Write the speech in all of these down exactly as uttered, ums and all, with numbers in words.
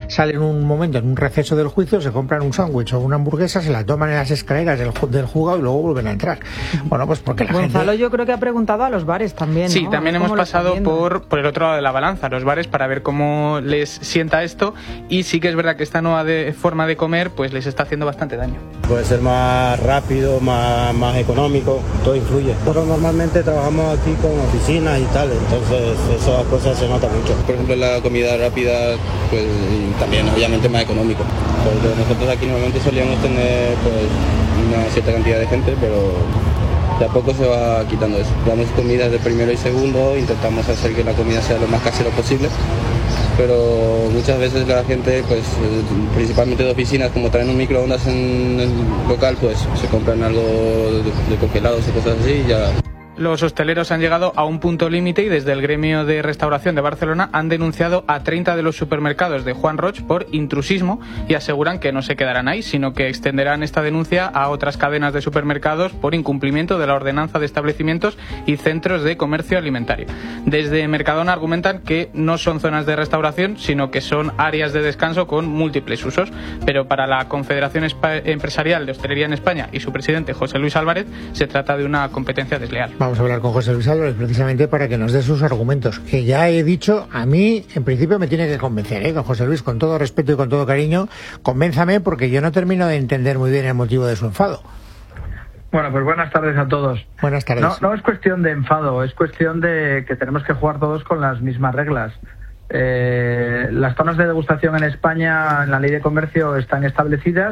salen un momento en un receso del juicio, se compran un sándwich o una hamburguesa, se la toman en las escaleras del, del juzgado y luego vuelven a entrar. Bueno, pues porque la Gonzalo, gente... yo creo que ha preguntado a los bares también, Sí, ¿no? también hemos pasado por, por el otro lado de la balanza, los bares, para ver cómo les sienta esto, y sí que es verdad que esta nueva de, forma de comer pues les está haciendo bastante daño. Puede ser más rápido, más, más económico, todo influye. Nosotros normalmente trabajamos aquí con oficinas y tal, entonces esas cosas se notan mucho. Por ejemplo, la comida rápida, pues también obviamente más económico. Porque nosotros aquí normalmente solíamos tener pues una cierta cantidad de gente, pero de a poco se va quitando eso. Damos comidas de primero y segundo, intentamos hacer que la comida sea lo más casero posible, pero muchas veces la gente, pues principalmente de oficinas, como traen un microondas en el local, pues se compran algo de, de congelados y cosas así y ya. Los hosteleros han llegado a un punto límite y desde el gremio de restauración de Barcelona han denunciado a treinta de los supermercados de Juan Roig por intrusismo y aseguran que no se quedarán ahí, sino que extenderán esta denuncia a otras cadenas de supermercados por incumplimiento de la ordenanza de establecimientos y centros de comercio alimentario. Desde Mercadona argumentan que no son zonas de restauración, sino que son áreas de descanso con múltiples usos, pero para la Confederación Empresarial de Hostelería en España y su presidente José Luis Álvarez se trata de una competencia desleal. Vamos a hablar con José Luis Álvarez precisamente para que nos dé sus argumentos, que ya he dicho, a mí en principio me tiene que convencer, ¿eh? Don José Luis, con todo respeto y con todo cariño, convénzame porque yo no termino de entender muy bien el motivo de su enfado. Bueno, pues buenas tardes a todos. Buenas tardes. No, no es cuestión de enfado, es cuestión de que tenemos que jugar todos con las mismas reglas. Eh, las zonas de degustación en España, en la ley de comercio, están establecidas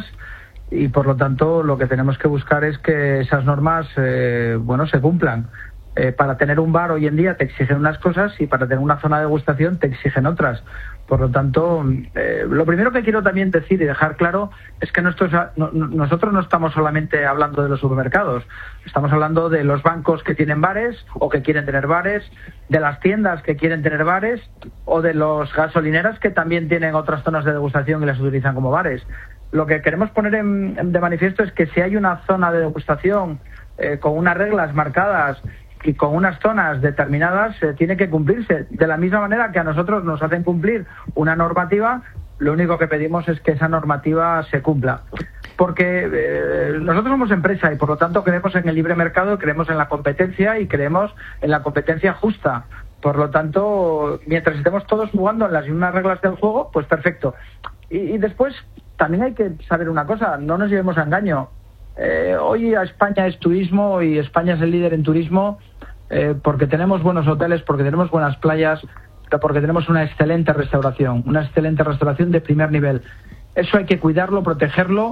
y por lo tanto lo que tenemos que buscar es que esas normas eh, bueno se cumplan. Eh, para tener un bar hoy en día te exigen unas cosas y para tener una zona de degustación te exigen otras. Por lo tanto, eh, lo primero que quiero también decir y dejar claro es que nosotros no, nosotros no estamos solamente hablando de los supermercados, estamos hablando de los bancos que tienen bares o que quieren tener bares, de las tiendas que quieren tener bares o de los gasolineras que también tienen otras zonas de degustación y las utilizan como bares. Lo que queremos poner en, en de manifiesto es que si hay una zona de degustación eh, con unas reglas marcadas y con unas zonas determinadas, eh, tiene que cumplirse. De la misma manera que a nosotros nos hacen cumplir una normativa, lo único que pedimos es que esa normativa se cumpla. Porque eh, nosotros somos empresa y por lo tanto creemos en el libre mercado, creemos en la competencia y creemos en la competencia justa. Por lo tanto, mientras estemos todos jugando en las mismas reglas del juego, pues perfecto. Y, y después también hay que saber una cosa, no nos llevemos a engaño. Eh, hoy España es turismo y España es el líder en turismo eh, porque tenemos buenos hoteles, porque tenemos buenas playas, porque tenemos una excelente restauración, una excelente restauración de primer nivel. Eso hay que cuidarlo, protegerlo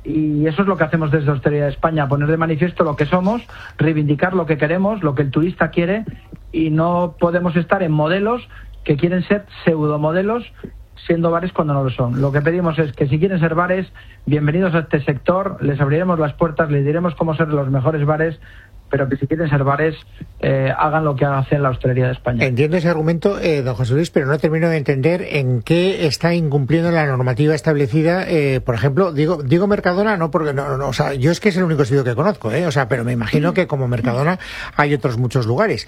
y eso es lo que hacemos desde Hostelería de España, poner de manifiesto lo que somos, reivindicar lo que queremos, lo que el turista quiere y no podemos estar en modelos que quieren ser pseudomodelos siendo bares cuando no lo son. Lo que pedimos es que si quieren ser bares, bienvenidos a este sector, les abriremos las puertas, les diremos cómo ser los mejores bares, pero que si quieren ser bares, eh, hagan lo que hace la Hostelería de España. Entiendo ese argumento, eh, don José Luis, pero no termino de entender en qué está incumpliendo la normativa establecida. Eh, por ejemplo, digo digo Mercadona, no porque no, no, o sea, yo es que es el único sitio que conozco, eh, o sea, pero me imagino que como Mercadona hay otros muchos lugares.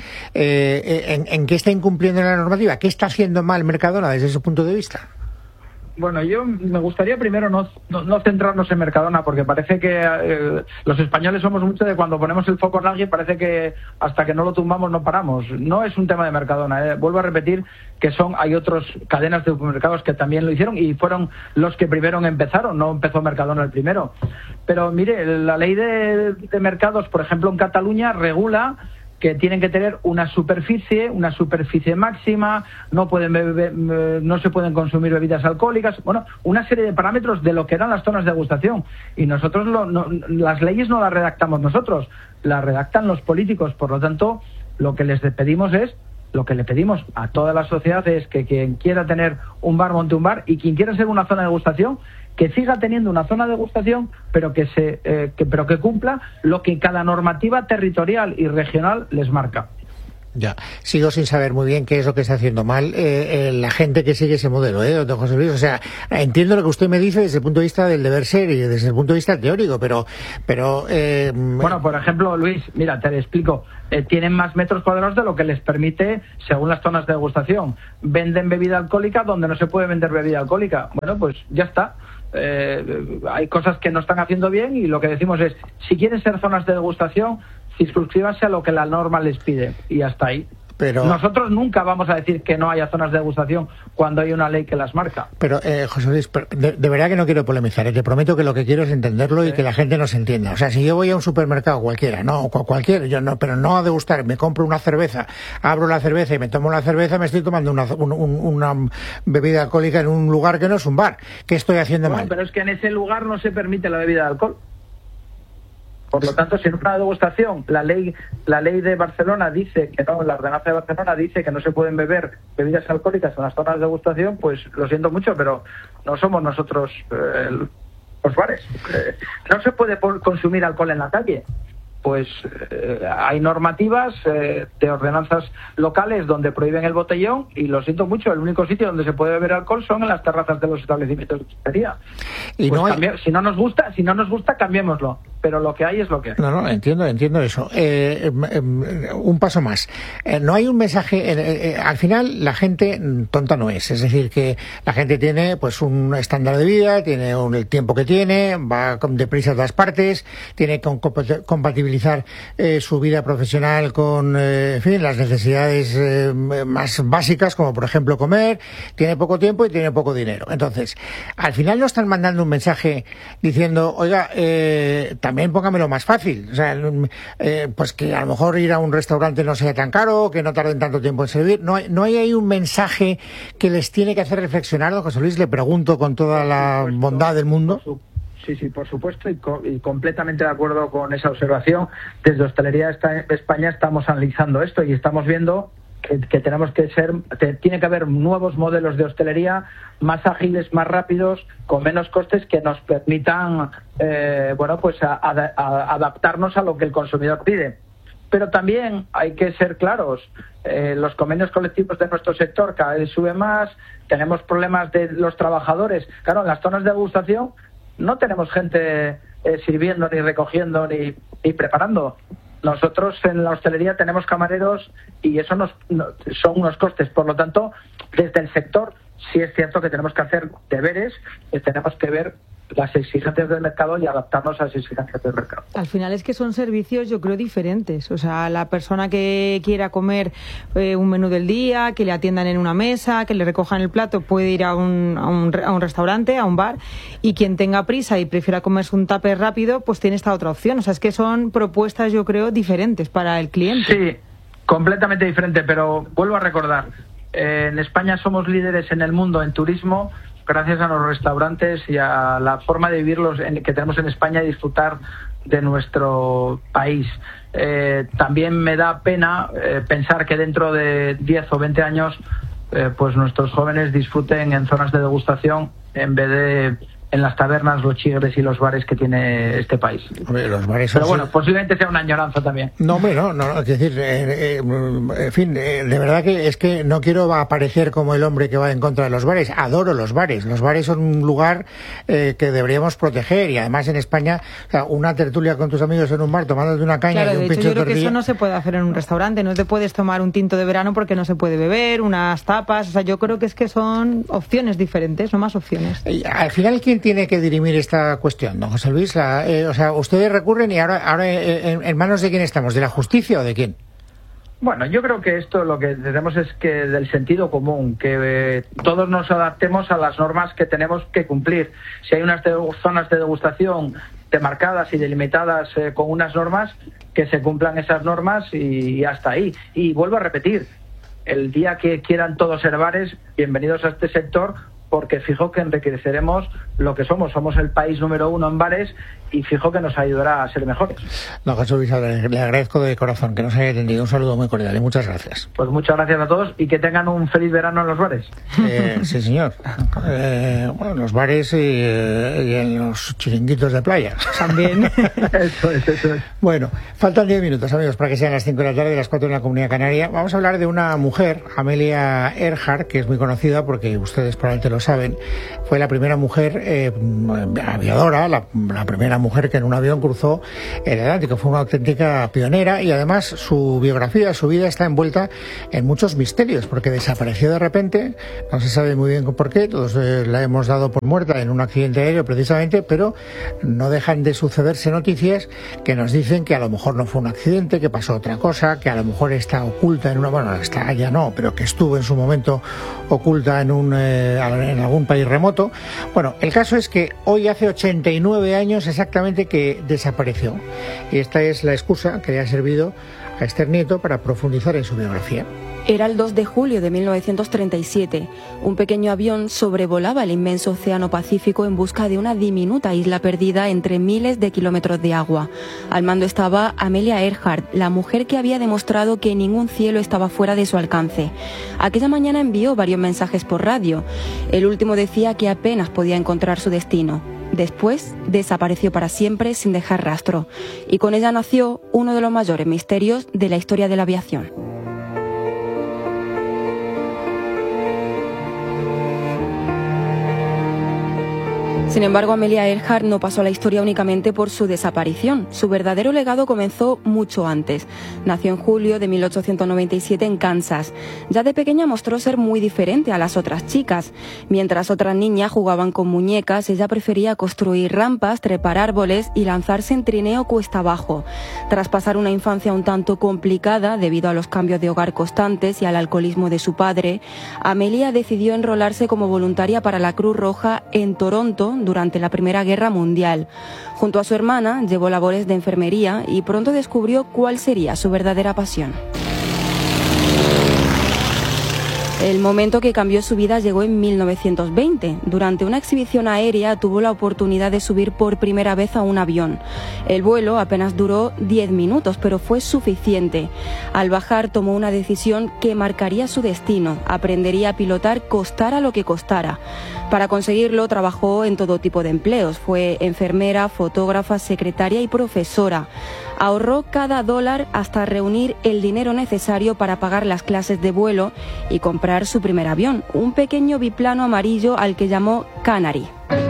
Eh, en, ¿En qué está incumpliendo la normativa? ¿Qué está haciendo mal Mercadona desde su punto de vista? Bueno, yo me gustaría primero no, no, no centrarnos en Mercadona, porque parece que eh, los españoles somos mucho de cuando ponemos el foco en alguien, parece que hasta que no lo tumbamos no paramos. No es un tema de Mercadona, eh. Vuelvo a repetir que son hay otras cadenas de supermercados que también lo hicieron y fueron los que primero empezaron, no empezó Mercadona el primero. Pero mire, la ley de, de mercados, por ejemplo, en Cataluña regula que tienen que tener una superficie, una superficie máxima, no pueden beber, no se pueden consumir bebidas alcohólicas, bueno, una serie de parámetros de lo que eran las zonas de degustación. Y nosotros, lo, no, las leyes no las redactamos nosotros, las redactan los políticos. Por lo tanto, lo que les pedimos es, lo que le pedimos a toda la sociedad es que quien quiera tener un bar, monte un bar, y quien quiera ser una zona de degustación, que siga teniendo una zona de degustación, pero que se eh, que pero que cumpla lo que cada normativa territorial y regional les marca. Ya, sigo sin saber muy bien qué es lo que está haciendo mal eh, eh, la gente que sigue ese modelo, ¿eh, don José Luis? O sea, entiendo lo que usted me dice desde el punto de vista del deber ser y desde el punto de vista teórico, pero... pero eh, bueno, por ejemplo, Luis, mira, te explico. Eh, tienen más metros cuadrados de lo que les permite según las zonas de degustación. Venden bebida alcohólica donde no se puede vender bebida alcohólica. Bueno, pues ya está. Eh, hay cosas que no están haciendo bien y lo que decimos es, si quieren ser zonas de degustación, circunscríbanse a lo que la norma les pide y hasta ahí. Pero nosotros nunca vamos a decir que no haya zonas de degustación cuando hay una ley que las marca. Pero, eh, José Luis, de, de verdad que no quiero polemizar, ¿eh? Te prometo que lo que quiero es entenderlo y sí, que la gente nos entienda. O sea, si yo voy a un supermercado cualquiera, no, cualquiera, yo no, pero no a degustar, me compro una cerveza, abro la cerveza y me tomo la cerveza, me estoy tomando una, un, un, una bebida alcohólica en un lugar que no es un bar. ¿Qué estoy haciendo bueno, mal? Pero es que en ese lugar no se permite la bebida de alcohol. Por lo tanto, si en una degustación la ley la ley de Barcelona dice que no, la ordenanza de Barcelona dice que no se pueden beber bebidas alcohólicas en las zonas de degustación, pues lo siento mucho, pero no somos nosotros eh, los bares. Eh, no se puede consumir alcohol en la calle. Pues eh, hay normativas eh, de ordenanzas locales donde prohíben el botellón y lo siento mucho, el único sitio donde se puede beber alcohol son en las terrazas de los establecimientos de hostelería. Y pues no hay... cambi- si no nos gusta, si no nos gusta, cambiémoslo, pero lo que hay es lo que hay. No, no, entiendo, entiendo eso. Eh, eh, un paso más. Eh, no hay un mensaje. Eh, eh, al final, la gente tonta no es. Es decir, que la gente tiene, pues, un estándar de vida, tiene un, el tiempo que tiene, va con, deprisa a todas partes, tiene que compatibilizar Eh, su vida profesional con, eh, en fin, las necesidades eh, más básicas, como por ejemplo comer, tiene poco tiempo y tiene poco dinero. Entonces, al final no están mandando un mensaje diciendo, oiga, eh, también póngamelo más fácil. O sea, eh, pues que a lo mejor ir a un restaurante no sea tan caro, que no tarden tanto tiempo en servir. No hay, no hay ahí un mensaje que les tiene que hacer reflexionar, don José Luis, le pregunto con toda la bondad del mundo. Sí, sí, por supuesto, y, co- y completamente de acuerdo con esa observación. Desde Hostelería de España estamos analizando esto y estamos viendo que, que tenemos que ser, que tiene que haber nuevos modelos de hostelería más ágiles, más rápidos, con menos costes, que nos permitan, eh, bueno, pues a, a, a adaptarnos a lo que el consumidor pide. Pero también hay que ser claros, eh, los convenios colectivos de nuestro sector cada vez suben más, tenemos problemas de los trabajadores. Claro, en las zonas de degustación no tenemos gente eh, sirviendo, ni recogiendo, ni, ni preparando. Nosotros en la hostelería tenemos camareros y eso nos, no, son unos costes. Por lo tanto, desde el sector sí es cierto que tenemos que hacer deberes, que tenemos que ver las exigencias del mercado y adaptarnos a las exigencias del mercado. Al final es que son servicios, yo creo, diferentes. O sea, la persona que quiera comer eh, un menú del día, que le atiendan en una mesa, que le recojan el plato, puede ir a un, a un, a un restaurante, a un bar, y quien tenga prisa y prefiera comerse un tupper rápido, pues tiene esta otra opción. O sea, es que son propuestas, yo creo, diferentes para el cliente. Sí, completamente diferente, pero vuelvo a recordar, eh, en España somos líderes en el mundo en turismo, gracias a los restaurantes y a la forma de vivirlos en, que tenemos en España y disfrutar de nuestro país. Eh, también me da pena eh, pensar que dentro de diez o veinte años eh, pues nuestros jóvenes disfruten en zonas de degustación en vez de en las tabernas, los chigres y los bares que tiene este país. Hombre, los bares Pero bueno, posiblemente sea una añoranza también. No, hombre, no, no, es decir, eh, eh, en fin, eh, de verdad que es que no quiero aparecer como el hombre que va en contra de los bares. Adoro los bares. Los bares son un lugar eh, que deberíamos proteger y además en España, o sea, una tertulia con tus amigos en un bar tomándote una caña claro, y un de pincho hecho, de yo creo tortilla. que eso no se puede hacer en un restaurante. No te puedes tomar un tinto de verano porque no se puede beber, unas tapas. O sea, yo creo que es que son opciones diferentes, no más opciones. Y al final, ¿quién tiene que dirimir esta cuestión, don José Luis? La, eh, o sea, ustedes recurren y ahora, ahora eh, en, en manos de quién estamos, ¿de la justicia o de quién? Bueno, yo creo que esto lo que tenemos es que del sentido común, que eh, todos nos adaptemos a las normas que tenemos que cumplir. Si hay unas de, zonas de degustación demarcadas y delimitadas eh, con unas normas, que se cumplan esas normas y, y hasta ahí. Y vuelvo a repetir, el día que quieran todos ser bares, bienvenidos a este sector, porque fijo que enriqueceremos lo que somos. Somos el país número uno en bares y fijo que nos ayudará a ser mejores. No, José Luis, le agradezco de corazón que nos haya atendido. Un saludo muy cordial y muchas gracias. Pues muchas gracias a todos y que tengan un feliz verano en los bares. Eh, sí, señor. Eh, bueno, en los bares y, y en los chiringuitos de playa. También. Eso es, eso es. Bueno, faltan diez minutos, amigos, para que sean las cinco de la tarde, las cuatro en la Comunidad Canaria. Vamos a hablar de una mujer, Amelia Earhart, que es muy conocida porque ustedes probablemente lo saben. Fue la primera mujer eh, aviadora, la, la primera mujer que en un avión cruzó el Atlántico. Fue una auténtica pionera y además su biografía, su vida está envuelta en muchos misterios porque desapareció de repente, no se sabe muy bien por qué, todos eh, la hemos dado por muerta en un accidente aéreo precisamente, pero no dejan de sucederse noticias que nos dicen que a lo mejor no fue un accidente, que pasó otra cosa, que a lo mejor está oculta en una, bueno, está ya no, pero que estuvo en su momento oculta en un eh, en algún país remoto. Bueno, el caso es que hoy hace ochenta y nueve años exactamente que desapareció y esta es la excusa que le ha servido a Esther Nieto para profundizar en su biografía. Era el dos de julio de mil novecientos treinta y siete. Un pequeño avión sobrevolaba el inmenso océano Pacífico en busca de una diminuta isla perdida entre miles de kilómetros de agua. Al mando estaba Amelia Earhart, la mujer que había demostrado que ningún cielo estaba fuera de su alcance. Aquella mañana envió varios mensajes por radio. El último decía que apenas podía encontrar su destino. Después desapareció para siempre sin dejar rastro. Y con ella nació uno de los mayores misterios de la historia de la aviación. Sin embargo, Amelia Earhart no pasó a la historia únicamente por su desaparición. Su verdadero legado comenzó mucho antes. Nació en julio de mil ochocientos noventa y siete en Kansas. Ya de pequeña mostró ser muy diferente a las otras chicas. Mientras otras niñas jugaban con muñecas, ella prefería construir rampas, trepar árboles y lanzarse en trineo cuesta abajo. Tras pasar una infancia un tanto complicada debido a los cambios de hogar constantes y al alcoholismo de su padre, Amelia decidió enrolarse como voluntaria para la Cruz Roja en Toronto durante la Primera Guerra Mundial. Junto a su hermana, llevó labores de enfermería y pronto descubrió cuál sería su verdadera pasión. El momento que cambió su vida llegó en mil novecientos veinte. Durante una exhibición aérea tuvo la oportunidad de subir por primera vez a un avión. El vuelo apenas duró diez minutos, pero fue suficiente. Al bajar tomó una decisión que marcaría su destino. Aprendería a pilotar costara lo que costara. Para conseguirlo trabajó en todo tipo de empleos. Fue enfermera, fotógrafa, secretaria y profesora. Ahorró cada dólar hasta reunir el dinero necesario para pagar las clases de vuelo y comprar su primer avión, un pequeño biplano amarillo al que llamó Canary.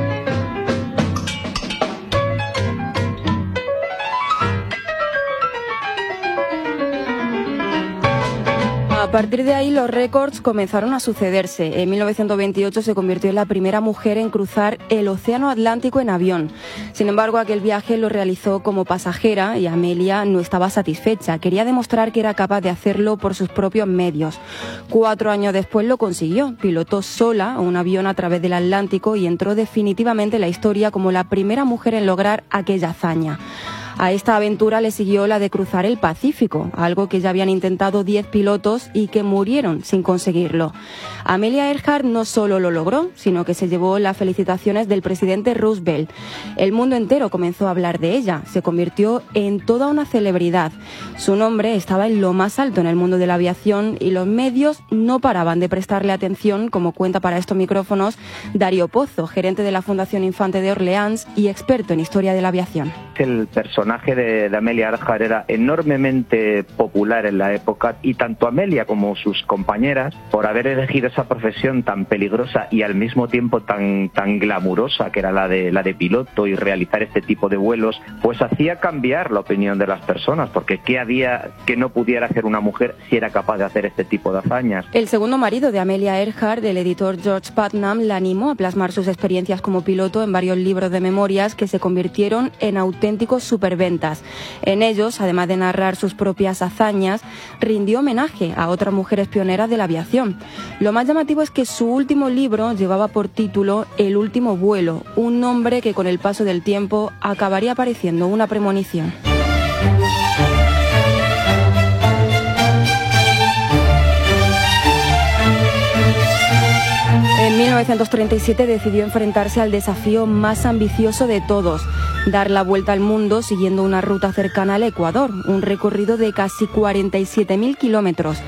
A partir de ahí los récords comenzaron a sucederse. En mil novecientos veintiocho se convirtió en la primera mujer en cruzar el Océano Atlántico en avión. Sin embargo, aquel viaje lo realizó como pasajera y Amelia no estaba satisfecha. Quería demostrar que era capaz de hacerlo por sus propios medios. Cuatro años después lo consiguió. Pilotó sola un avión a través del Atlántico y entró definitivamente en la historia como la primera mujer en lograr aquella hazaña. A esta aventura le siguió la de cruzar el Pacífico, algo que ya habían intentado diez pilotos y que murieron sin conseguirlo. Amelia Earhart no solo lo logró, sino que se llevó las felicitaciones del presidente Roosevelt. El mundo entero comenzó a hablar de ella, se convirtió en toda una celebridad. Su nombre estaba en lo más alto en el mundo de la aviación y los medios no paraban de prestarle atención, como cuenta para estos micrófonos Darío Pozo, gerente de la Fundación Infante de Orleans y experto en historia de la aviación. El personaje de, de Amelia Earhart era enormemente popular en la época y tanto Amelia como sus compañeras, por haber elegido esa profesión tan peligrosa y al mismo tiempo tan, tan glamurosa que era la de, la de piloto y realizar este tipo de vuelos, pues hacía cambiar la opinión de las personas, porque ¿qué había que no pudiera hacer una mujer si era capaz de hacer este tipo de hazañas? El segundo marido de Amelia Earhart, el editor George Putnam, la animó a plasmar sus experiencias como piloto en varios libros de memorias que se convirtieron en auténticos superventas. En ellos, además de narrar sus propias hazañas, rindió homenaje a otras mujeres pioneras de la aviación. Lo más llamativo es que su último libro llevaba por título El último vuelo, un nombre que con el paso del tiempo acabaría pareciendo una premonición. En mil novecientos treinta y siete decidió enfrentarse al desafío más ambicioso de todos, dar la vuelta al mundo siguiendo una ruta cercana al Ecuador, un recorrido de casi cuarenta y siete mil kilómetros.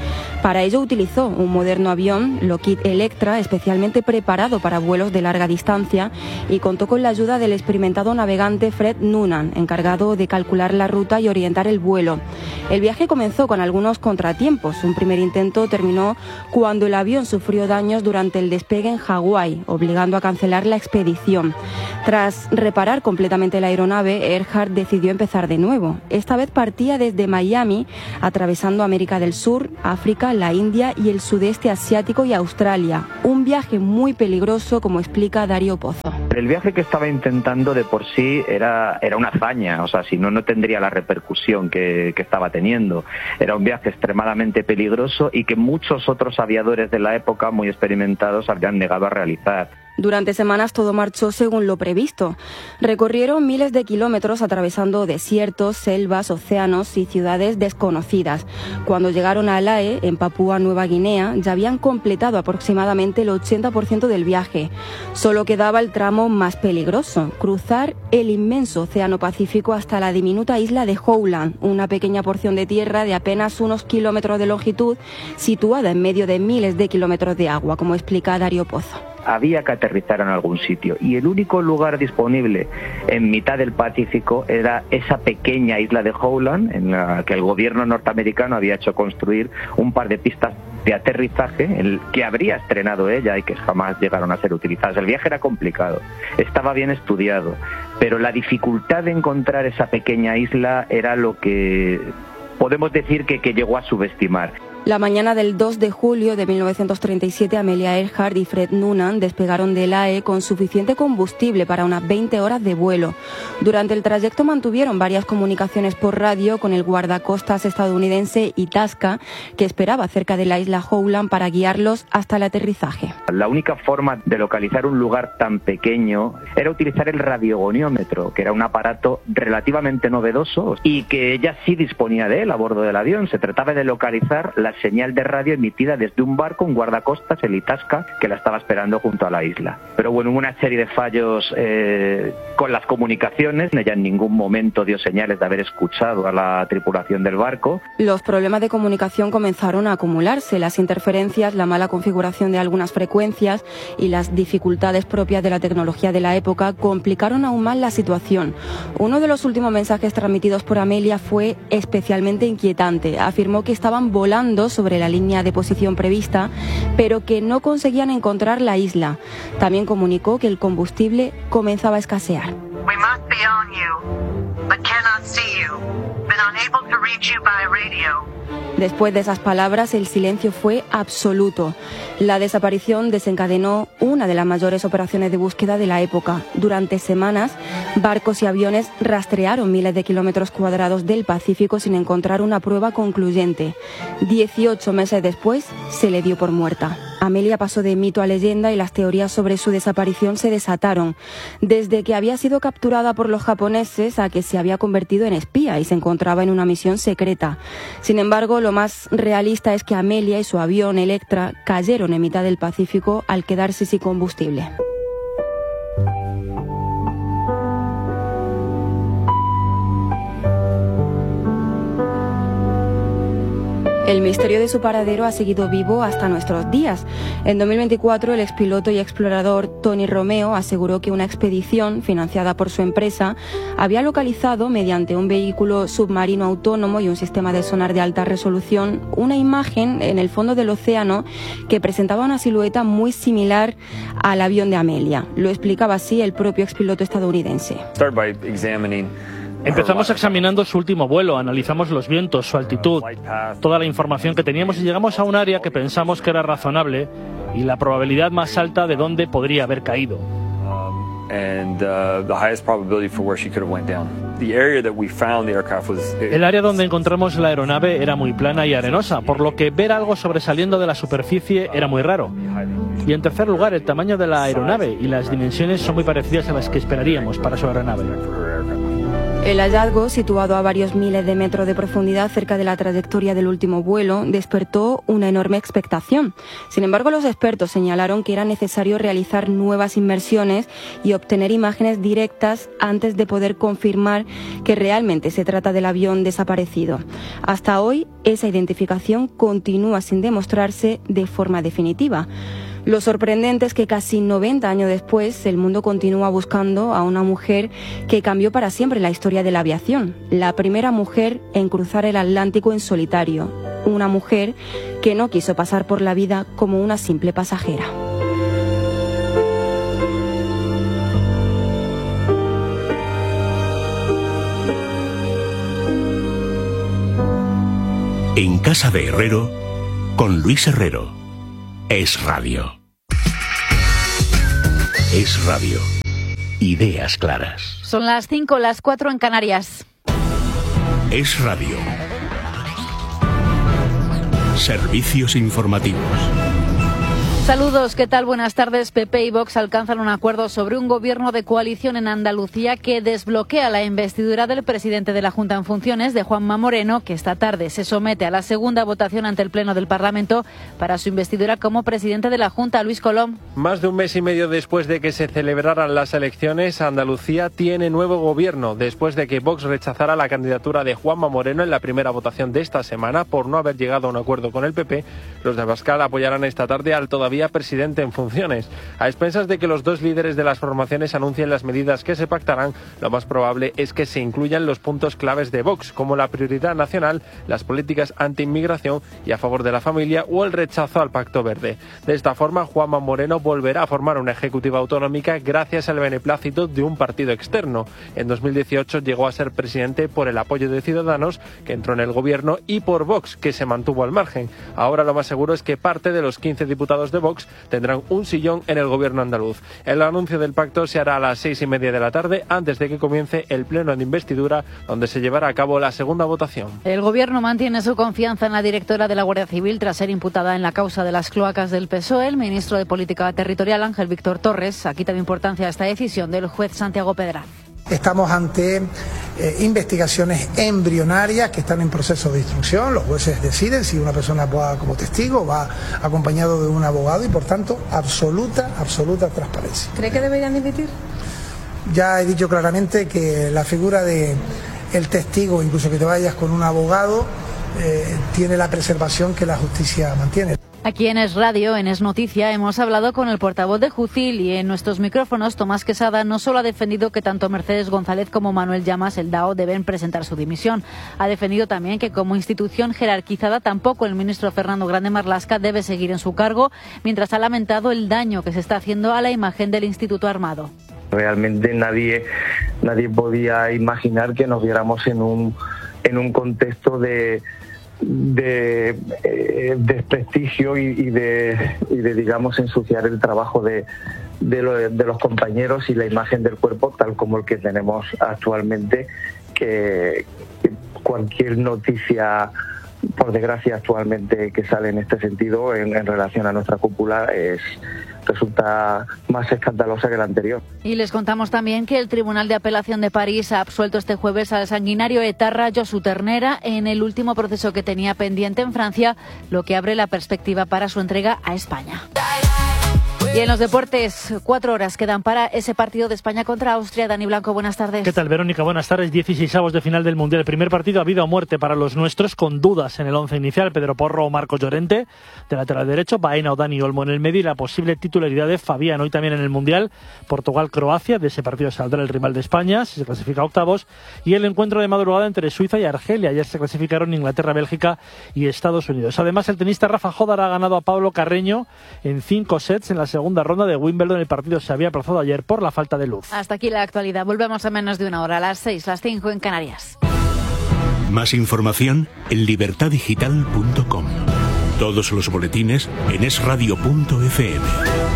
Para ello utilizó un moderno avión Lockheed Electra especialmente preparado para vuelos de larga distancia y contó con la ayuda del experimentado navegante Fred Noonan, encargado de calcular la ruta y orientar el vuelo. El viaje comenzó con algunos contratiempos. Un primer intento terminó cuando el avión sufrió daños durante el despegue en Hawái, obligando a cancelar la expedición. Tras reparar completamente la aeronave, Earhart decidió empezar de nuevo. Esta vez partía desde Miami, atravesando América del Sur, África, la India y el sudeste asiático y Australia. Un viaje muy peligroso, como explica Darío Pozo. El viaje que estaba intentando de por sí era, era una hazaña, o sea, si no, no tendría la repercusión que, que estaba teniendo. Era un viaje extremadamente peligroso y que muchos otros aviadores de la época, muy experimentados, habían negado a realizar. Durante semanas todo marchó según lo previsto. Recorrieron miles de kilómetros atravesando desiertos, selvas, océanos y ciudades desconocidas. Cuando llegaron a Lae, en Papúa Nueva Guinea, ya habían completado aproximadamente el ochenta por ciento del viaje. Solo quedaba el tramo más peligroso, cruzar el inmenso Océano Pacífico hasta la diminuta isla de Howland, una pequeña porción de tierra de apenas unos kilómetros de longitud, situada en medio de miles de kilómetros de agua, como explica Darío Pozo. Había que aterrizar en algún sitio y el único lugar disponible en mitad del Pacífico era esa pequeña isla de Howland, en la que el gobierno norteamericano había hecho construir un par de pistas de aterrizaje el que habría estrenado ella y que jamás llegaron a ser utilizadas. El viaje era complicado, estaba bien estudiado, pero la dificultad de encontrar esa pequeña isla era lo que podemos decir que, que llegó a subestimar. La mañana del dos de julio de mil novecientos treinta y siete, Amelia Earhart y Fred Noonan despegaron de Lae con suficiente combustible para unas veinte horas de vuelo. Durante el trayecto mantuvieron varias comunicaciones por radio con el guardacostas estadounidense Itasca, que esperaba cerca de la isla Howland para guiarlos hasta el aterrizaje. La única forma de localizar un lugar tan pequeño era utilizar el radiogoniómetro, que era un aparato relativamente novedoso y que ella sí disponía de él a bordo del avión. Se trataba de localizar la señal de radio emitida desde un barco, un guardacostas, el Itasca, que la estaba esperando junto a la isla. Pero bueno, hubo una serie de fallos eh, con las comunicaciones. Ella en ningún momento dio señales de haber escuchado a la tripulación del barco. Los problemas de comunicación comenzaron a acumularse. Las interferencias, la mala configuración de algunas frecuencias y las dificultades propias de la tecnología de la época complicaron aún más la situación. Uno de los últimos mensajes transmitidos por Amelia fue especialmente inquietante. Afirmó que estaban volando sobre la línea de posición prevista, pero que no conseguían encontrar la isla. También comunicó que el combustible comenzaba a escasear. We must be on you, but cannot see you. Been unable to reach you by radio. Después de esas palabras, el silencio fue absoluto. La desaparición desencadenó una de las mayores operaciones de búsqueda de la época. Durante semanas, barcos y aviones rastrearon miles de kilómetros cuadrados del Pacífico sin encontrar una prueba concluyente. Dieciocho meses después, se le dio por muerta. Amelia pasó de mito a leyenda y las teorías sobre su desaparición se desataron. Desde que había sido capturada por los japoneses a que se había convertido en espía y se encontraba en una misión secreta. Sin embargo, lo más realista es que Amelia y su avión Electra cayeron en mitad del Pacífico al quedarse sin combustible. El misterio de su paradero ha seguido vivo hasta nuestros días. En dos mil veinticuatro, el expiloto y explorador Tony Romeo aseguró que una expedición financiada por su empresa había localizado, mediante un vehículo submarino autónomo y un sistema de sonar de alta resolución, una imagen en el fondo del océano que presentaba una silueta muy similar al avión de Amelia. Lo explicaba así el propio expiloto estadounidense. Empezamos examinando su último vuelo, analizamos los vientos, su altitud, toda la información que teníamos y llegamos a un área que pensamos que era razonable y la probabilidad más alta de dónde podría haber caído. El área donde encontramos la aeronave era muy plana y arenosa, por lo que ver algo sobresaliendo de la superficie era muy raro. Y en tercer lugar, el tamaño de la aeronave y las dimensiones son muy parecidas a las que esperaríamos para su aeronave. El hallazgo, situado a varios miles de metros de profundidad cerca de la trayectoria del último vuelo, despertó una enorme expectación. Sin embargo, los expertos señalaron que era necesario realizar nuevas inmersiones y obtener imágenes directas antes de poder confirmar que realmente se trata del avión desaparecido. Hasta hoy, esa identificación continúa sin demostrarse de forma definitiva. Lo sorprendente es que casi noventa años después el mundo continúa buscando a una mujer que cambió para siempre la historia de la aviación. La primera mujer en cruzar el Atlántico en solitario. Una mujer que no quiso pasar por la vida como una simple pasajera. En casa de Herrero, con Luis Herrero. Es Radio. Es Radio. Ideas claras. Son las cinco, las cuatro en Canarias. Es Radio. Servicios informativos. Saludos, ¿qué tal? Buenas tardes. P P y Vox alcanzan un acuerdo sobre un gobierno de coalición en Andalucía que desbloquea la investidura del presidente de la Junta en funciones, de Juanma Moreno, que esta tarde se somete a la segunda votación ante el Pleno del Parlamento para su investidura como presidente de la Junta. Luis Colom. Más de un mes y medio después de que se celebraran las elecciones, Andalucía tiene nuevo gobierno, después de que Vox rechazara la candidatura de Juanma Moreno en la primera votación de esta semana por no haber llegado a un acuerdo con el P P. Los de Abascal apoyarán esta tarde al todavía presidente en funciones. A expensas de que los dos líderes de las formaciones anuncien las medidas que se pactarán, lo más probable es que se incluyan los puntos claves de Vox, como la prioridad nacional, las políticas anti-inmigración y a favor de la familia o el rechazo al Pacto Verde. De esta forma, Juanma Moreno volverá a formar una ejecutiva autonómica gracias al beneplácito de un partido externo. En dos mil dieciocho llegó a ser presidente por el apoyo de Ciudadanos, que entró en el gobierno, y por Vox, que se mantuvo al margen. Ahora lo más seguro es que parte de los quince diputados de Vox tendrán un sillón en el gobierno andaluz. El anuncio del pacto se hará a las seis y media de la tarde, antes de que comience el pleno de investidura, donde se llevará a cabo la segunda votación. El gobierno mantiene su confianza en la directora de la Guardia Civil tras ser imputada en la causa de las cloacas del P S O E. El ministro de Política Territorial, Ángel Víctor Torres, ha quitado importancia a esta decisión del juez Santiago Pedraz. Estamos ante eh, investigaciones embrionarias que están en proceso de instrucción. Los jueces deciden si una persona va como testigo o va acompañado de un abogado y, por tanto, absoluta, absoluta transparencia. ¿Cree que deberían dimitir? Ya he dicho claramente que la figura de el testigo, incluso que te vayas con un abogado, eh, tiene la preservación que la justicia mantiene. Aquí en Es Radio, en Es Noticia, hemos hablado con el portavoz de Jucil y en nuestros micrófonos Tomás Quesada no solo ha defendido que tanto Mercedes González como Manuel Llamas, el D A O, deben presentar su dimisión. Ha defendido también que como institución jerarquizada tampoco el ministro Fernando Grande Marlaska debe seguir en su cargo, mientras ha lamentado el daño que se está haciendo a la imagen del Instituto Armado. Realmente nadie, nadie podía imaginar que nos viéramos en un, en un contexto de... de eh, desprestigio y, y de y de digamos ensuciar el trabajo de de, lo, de los compañeros y la imagen del cuerpo tal como el que tenemos actualmente, que, que cualquier noticia, por desgracia actualmente, que sale en este sentido en, en relación a nuestra cúpula es resulta más escandalosa que la anterior. Y les contamos también que el Tribunal de Apelación de París ha absuelto este jueves al sanguinario etarra Josu Ternera en el último proceso que tenía pendiente en Francia, lo que abre la perspectiva para su entrega a España. Y en los deportes, cuatro horas quedan para ese partido de España contra Austria. Dani Blanco, buenas tardes. ¿Qué tal, Verónica? Buenas tardes. dieciseisavos de final del Mundial. El primer partido a vida o muerte para los nuestros, con dudas en el once inicial. Pedro Porro o Marcos Llorente, de lateral derecho. Baena o Dani Olmo en el medio y la posible titularidad de Fabián. Hoy también en el Mundial, Portugal-Croacia. De ese partido saldrá el rival de España, si se clasifica a octavos. Y el encuentro de madrugada entre Suiza y Argelia. Ayer se clasificaron Inglaterra, Bélgica y Estados Unidos. Además, el tenista Rafa Jodar ha ganado a Pablo Carreño en cinco sets en la segunda ronda de Wimbledon. El partido se había aplazado ayer por la falta de luz. Hasta aquí la actualidad. Volvemos a menos de una hora, a las seis, las cinco en Canarias. Más información en libertad digital punto com. Todos los boletines en es radio punto efe eme.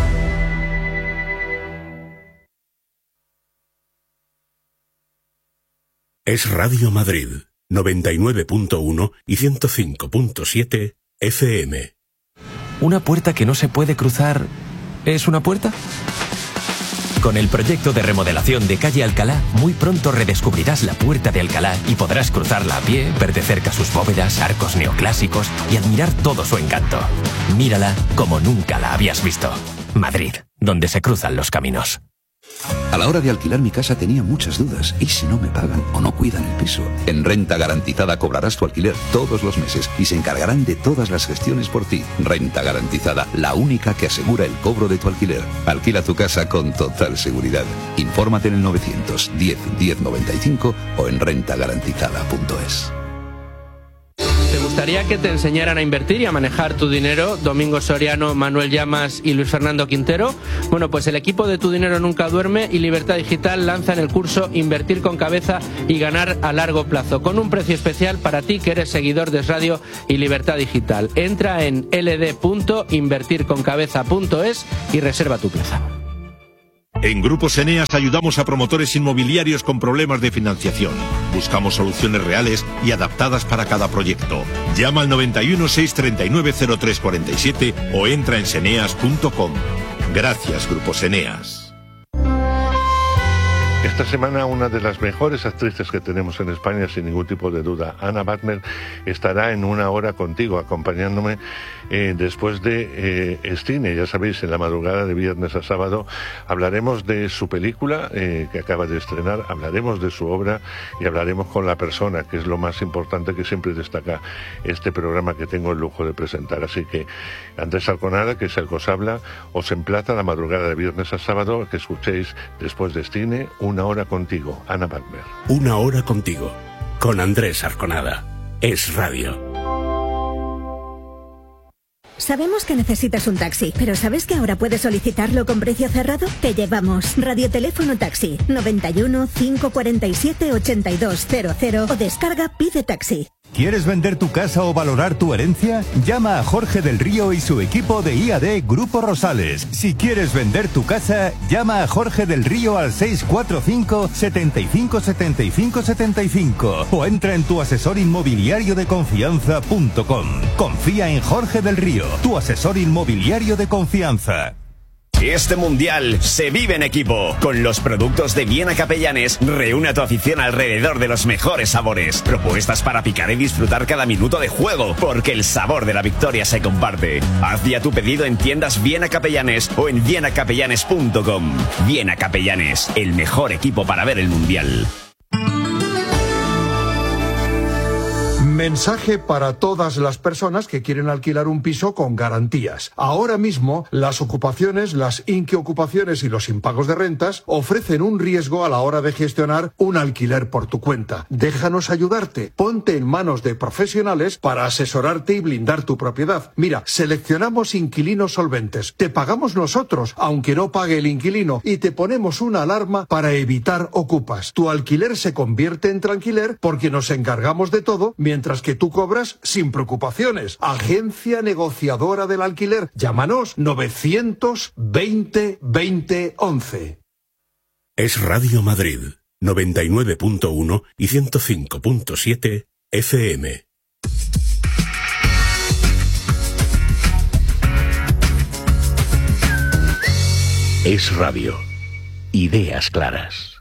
Es Radio Madrid, noventa y nueve punto uno y ciento cinco punto siete efe eme. Una puerta que no se puede cruzar... ¿Es una puerta? Con el proyecto de remodelación de calle Alcalá, muy pronto redescubrirás la Puerta de Alcalá y podrás cruzarla a pie, ver de cerca sus bóvedas, arcos neoclásicos y admirar todo su encanto. Mírala como nunca la habías visto. Madrid, donde se cruzan los caminos. A la hora de alquilar mi casa tenía muchas dudas. ¿Y si no me pagan o no cuidan el piso? En Renta Garantizada cobrarás tu alquiler todos los meses y se encargarán de todas las gestiones por ti. Renta Garantizada, la única que asegura el cobro de tu alquiler. Alquila tu casa con total seguridad. Infórmate en el novecientos diez diez noventa y cinco o en renta garantizada punto es. ¿Te gustaría que te enseñaran a invertir y a manejar tu dinero? Domingo Soriano, Manuel Llamas y Luis Fernando Quintero. Bueno, pues el equipo de Tu Dinero Nunca Duerme y Libertad Digital lanzan el curso Invertir con Cabeza y Ganar a Largo Plazo, con un precio especial para ti que eres seguidor de Es Radio y Libertad Digital. Entra en l d punto invertir con cabeza punto es y reserva tu plaza. En Grupos Eneas ayudamos a promotores inmobiliarios con problemas de financiación. Buscamos soluciones reales y adaptadas para cada proyecto. Llama al noventa y uno, seiscientos treinta y nueve, cero tres cuarenta y siete o entra en seneas punto com. Gracias, Grupos Eneas. Esta semana una de las mejores actrices que tenemos en España, sin ningún tipo de duda, Ana Butner, estará en Una Hora Contigo, acompañándome eh, después de eh, Estine. Ya sabéis, en la madrugada de viernes a sábado hablaremos de su película eh, que acaba de estrenar, hablaremos de su obra y hablaremos con la persona, que es lo más importante que siempre destaca este programa que tengo el lujo de presentar. Así que Andrés Alconada, que es el que os habla, os emplaza la madrugada de viernes a sábado que escuchéis después de Estine Una Hora Contigo, Ana Butner. Una Hora Contigo, con Andrés Arconada. Es Radio. Sabemos que necesitas un taxi, pero ¿sabes que ahora puedes solicitarlo con precio cerrado? Te llevamos Radioteléfono Taxi noventa y uno, cinco cuarenta y siete, ochenta y dos cero cero o descarga Pide Taxi. ¿Quieres vender tu casa o valorar tu herencia? Llama a Jorge del Río y su equipo de I A D Grupo Rosales. Si quieres vender tu casa, llama a Jorge del Río al seis cuatro cinco, setenta y cinco, setenta y cinco, setenta y cinco o entra en tu asesor inmobiliario de confianza punto com. Confía en Jorge del Río, tu asesor inmobiliario de confianza. Este mundial se vive en equipo. Con los productos de Viena Capellanes, reúne a tu afición alrededor de los mejores sabores. Propuestas para picar y disfrutar cada minuto de juego, porque el sabor de la victoria se comparte. Haz ya tu pedido en tiendas Viena Capellanes o en viena capellanes punto com. Viena Capellanes, el mejor equipo para ver el mundial. Mensaje para todas las personas que quieren alquilar un piso con garantías. Ahora mismo, las ocupaciones, las inquiocupaciones y los impagos de rentas ofrecen un riesgo a la hora de gestionar un alquiler por tu cuenta. Déjanos ayudarte. Ponte en manos de profesionales para asesorarte y blindar tu propiedad. Mira, seleccionamos inquilinos solventes. Te pagamos nosotros, aunque no pague el inquilino, y te ponemos una alarma para evitar ocupas. Tu alquiler se convierte en tranquiler porque nos encargamos de todo, mientras que tú cobras sin preocupaciones. Agencia negociadora del alquiler. Llámanos novecientos veinte veinte once. Es Radio Madrid, noventa y nueve punto uno y ciento cinco punto siete F M. Es Radio. Ideas claras.